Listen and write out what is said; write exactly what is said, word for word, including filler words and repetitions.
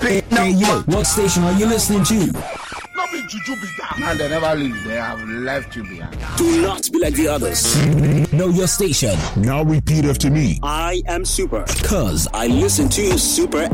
Hey, hey, yo, what station are you listening to? Not be juju be that. Man, they never leave. They have left you behind. Do not be like the others. Know your station. Now repeat after me. I am Super. Cause I listen to Super